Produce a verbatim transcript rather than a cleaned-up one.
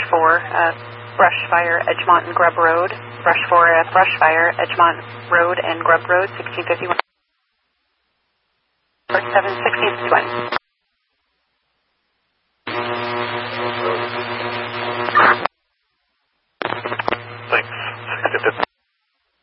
for uh, brush fire, Edgemont and Grub Road. Brush for uh, brush fire, Edgemont Road and Grub Road, sixteen fifty-one. seven sixteen fifty-one.